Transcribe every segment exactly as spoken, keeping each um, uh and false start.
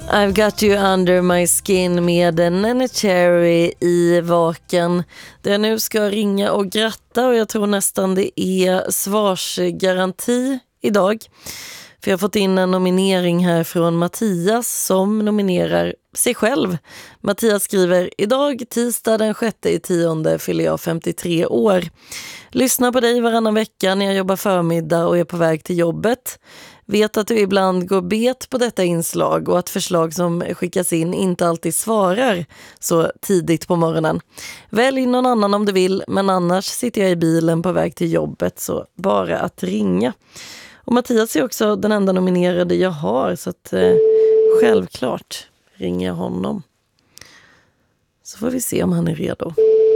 I've got you under my skin med Neneh Cherry i Vaken. Där jag nu ska ringa och gratta, och jag tror nästan det är svarsgaranti idag. För jag har fått in en nominering här från Mattias som nominerar sig själv. Mattias skriver: idag, tisdag den sjätte i tionde, fyller jag femtiotre år. Lyssnar på dig varannan vecka när jag jobbar förmiddag och är på väg till jobbet. Vet att du ibland går bet på detta inslag och att förslag som skickas in inte alltid svarar så tidigt på morgonen. Välj någon annan om du vill, men annars sitter jag i bilen på väg till jobbet, så bara att ringa. Och Mattias är också den enda nominerade jag har, så att eh, självklart ringer jag honom. Så får vi se om han är redo.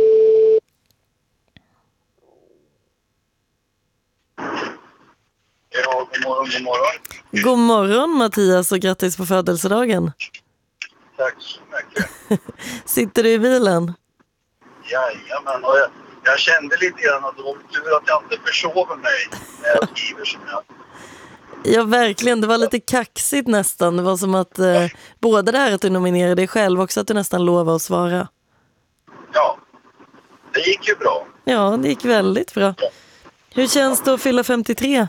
Ja, god morgon, god morgon. God morgon Mattias, och grattis på födelsedagen. Tack så mycket. Sitter du i bilen? Jajamän, och jag, jag kände lite grann att det var tur att jag inte försover mig när jag skriver som jag. Ja, verkligen. Det var lite kaxigt nästan. Det var som att eh, både det här att du nominerade dig själv, också att du nästan lovade att svara. Ja, det gick ju bra. Ja, det gick väldigt bra. Hur känns det att fylla femtiotre?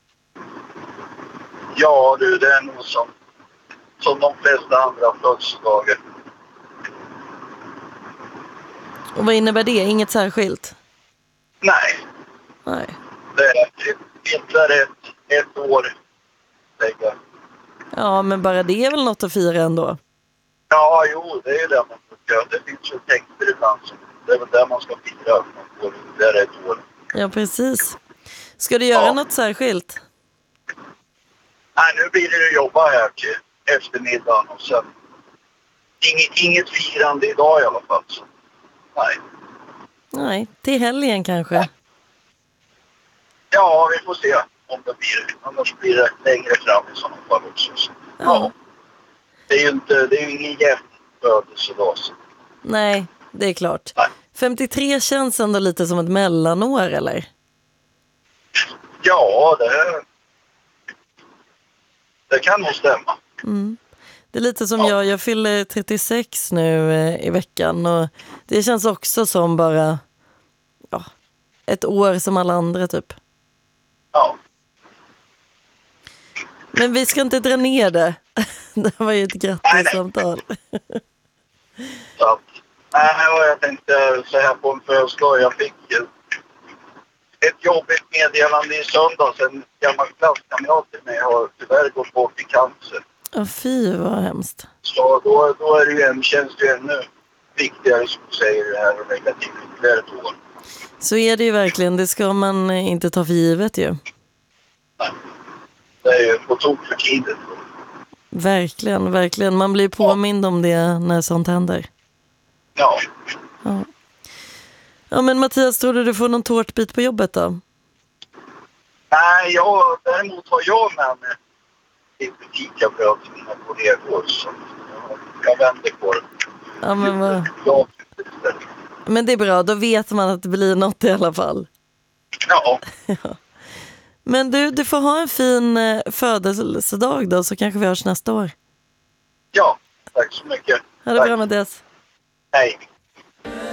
Ja du, det är nog som, som de flesta andra födelsedagar. Och vad innebär det? Inget särskilt? Nej, Nej. det är ytterligare ett, ett år. Lägga. Ja, men bara det är väl något att fira ändå? Ja, jo, det är det man ska göra. Det finns ju texter ibland som det är väl där man ska fira. Man får det är ett år. Ja, precis. Ska du göra Ja. något särskilt? Nej, nu blir det att jobba här till eftermiddagen och sen inget, inget firande idag i alla fall. Så. Nej. Nej, till helgen kanske. Ja, vi får se om det blir. Annars blir det längre fram i sådana fall också. Så. Ja. Ja. Det är ju inte, det är ju ingen jämn födelsedag. Så. Nej, det är klart. Nej. femtiotre känns ändå lite som ett mellanår, eller? Ja, det, det kan nog stämma. Mm. Det är lite som Ja. jag, jag fyller trettiosex nu eh, i veckan, och det känns också som bara ja, ett år som alla andra typ. Ja. Men vi ska inte dra ner det. Det var ju ett grattissamtal. Så att, nej, vad jag tänkte säga på en födelsedag. Jag fick ett, ett jobbigt meddelande i söndags. En gammal klasskamrat till mig har tyvärr gått bort i cancer. Åh, fy vad hemskt. Så då, då är det ju en, känns det ju ännu viktigare, som du säger, det här att lägga till ytterligare ett år. Så är det ju verkligen. Det ska man eh, inte ta för givet ju. Nej. Det är ju på tok för tidigt. Verkligen, verkligen. Man blir påmind om det när sånt händer. Ja. Ja. Ja, men Mattias, tror du du får någon tårtbit på jobbet då? Nej, jag, däremot har jag med mig lite fikabröd till mina kollegor. Så jag vänder på det. Ja, men vad... Ja. Men det är bra, då vet man att det blir något i alla fall. Ja. Ja. Men du, du får ha en fin eh, födelsedag då, så kanske vi hörs nästa år. Ja, tack så mycket. Ha det Tack. bra, Mattias. Hej.